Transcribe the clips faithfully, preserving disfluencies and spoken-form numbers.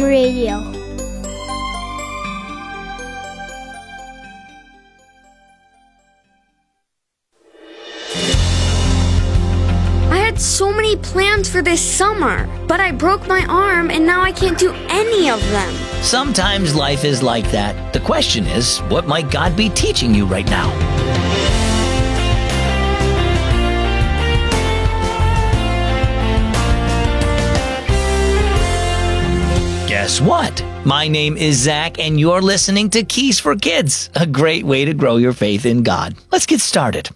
Radio. I had so many plans for this summer, but I broke my arm and now I can't do any of them. Sometimes life is like that. The question is, what might God be teaching you right now? Guess what? My name is Zach, and you're listening to Keys for Kids, a great way to grow your faith in God. Let's get started.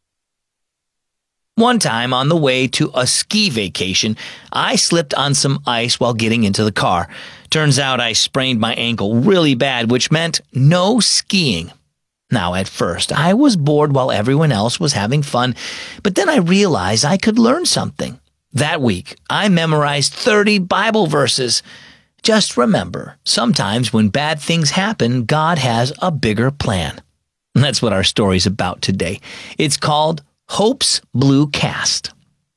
One time on the way to a ski vacation, I slipped on some ice while getting into the car. Turns out I sprained my ankle really bad, which meant no skiing. Now, at first, I was bored while everyone else was having fun, but then I realized I could learn something. That week, I memorized thirty Bible verses. Just remember, sometimes when bad things happen, God has a bigger plan. And that's what our story's about today. It's called Hope's Blue Cast.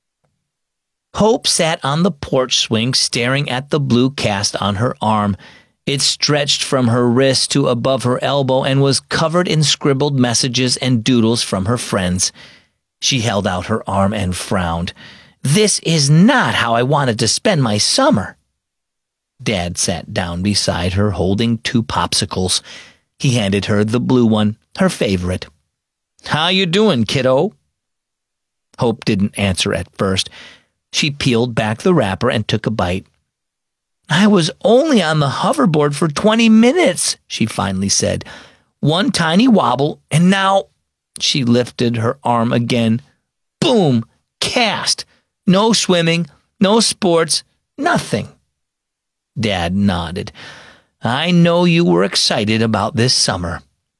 Hope sat on the porch swing staring at the blue cast on her arm. It stretched from her wrist to above her elbow and was covered in scribbled messages and doodles from her friends. She held out her arm and frowned. This is not how I wanted to spend my summer. Dad sat down beside her holding two popsicles. He handed her the blue one, her favorite. How you doing, kiddo? Hope didn't answer at first. She peeled back the wrapper and took a bite. I was only on the hoverboard for twenty minutes, she finally said. One tiny wobble, and now... She lifted her arm again. Boom! Cast! No swimming, no sports, nothing. Dad nodded. I know you were excited about this summer.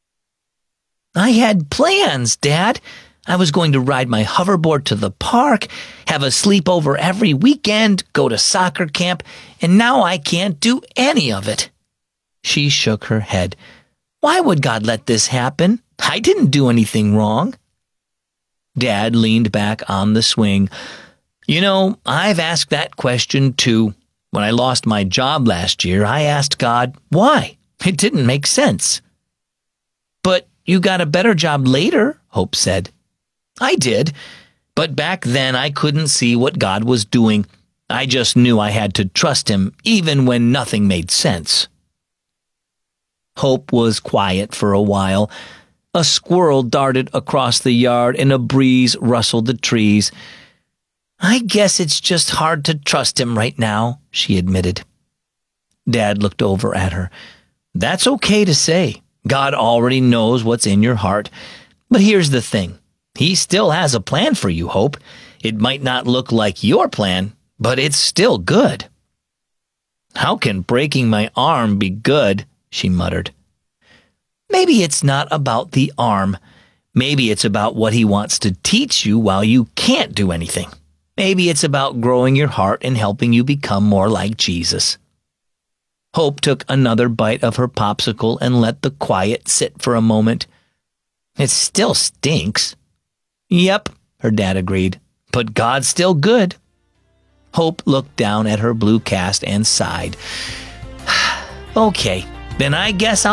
I had plans, Dad. I was going to ride my hoverboard to the park, have a sleepover every weekend, go to soccer camp, and now I can't do any of it. She shook her head. Why would God let this happen? I didn't do anything wrong. Dad leaned back on the swing. You know, I've asked that question too. When I lost my job last year, I asked God, why? It didn't make sense. But you got a better job later, Hope said. I did, but back then I couldn't see what God was doing. I just knew I had to trust him, even when nothing made sense. Hope was quiet for a while. A squirrel darted across the yard and a breeze rustled the trees. I guess it's just hard to trust him right now, she admitted. Dad looked over at her. That's okay to say. God already knows what's in your heart. But here's the thing. He still has a plan for you, Hope. It might not look like your plan, but it's still good. How can breaking my arm be good? She muttered. Maybe it's not about the arm. Maybe it's about what he wants to teach you while you can't do anything. Maybe it's about growing your heart and helping you become more like Jesus. Hope took another bite of her popsicle and let the quiet sit for a moment. It still stinks. Yep, her dad agreed, but God's still good. Hope looked down at her blue cast and sighed. Okay, then I guess I'll